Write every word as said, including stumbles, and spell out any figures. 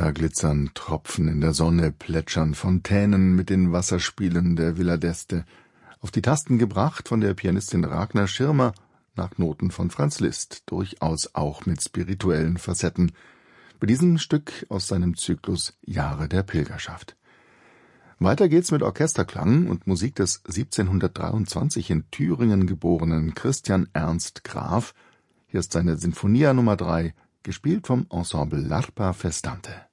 Da glitzern Tropfen in der Sonne, plätschern Fontänen mit den Wasserspielen der Villa d'Este, auf die Tasten gebracht von der Pianistin Ragnar Schirmer nach Noten von Franz Liszt, durchaus auch mit spirituellen Facetten, bei diesem Stück aus seinem Zyklus Jahre der Pilgerschaft. Weiter geht's mit Orchesterklang und Musik des siebzehnhundertdreiundzwanzig in Thüringen geborenen Christian Ernst Graf. Hier ist seine Sinfonia Nummer drei, gespielt vom Ensemble L'Arpa Festante.